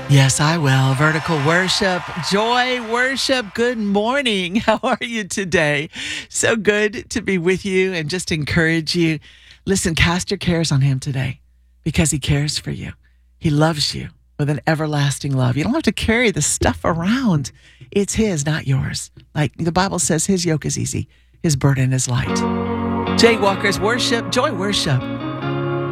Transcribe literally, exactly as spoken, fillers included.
Yes, I will. Vertical worship, joy worship. Good morning. How are you today? So good to be with you and just encourage you. Listen, cast your cares on him today because he cares for you. He loves you with an everlasting love. You don't have to carry the stuff around. It's his, not yours. Like the Bible says, his yoke is easy. His burden is light. Jay Walker's worship, joy worship.